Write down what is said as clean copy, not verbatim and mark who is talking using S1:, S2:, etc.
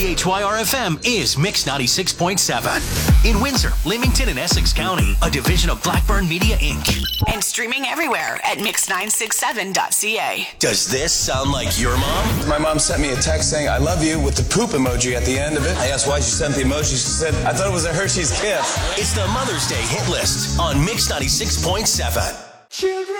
S1: WCHY-FM is Mix 96.7. In Windsor, Leamington, and Essex County, a division of Blackburn Media, Inc.
S2: And streaming everywhere at mix967.ca.
S1: Does this sound like your mom?
S3: My mom sent me a text saying, "I love you," with the poop emoji at the end of it. I asked why she sent the emoji. She said, "I thought it was a Hershey's Kiss."
S1: It's the Mother's Day hit list on Mix 96.7.
S4: Children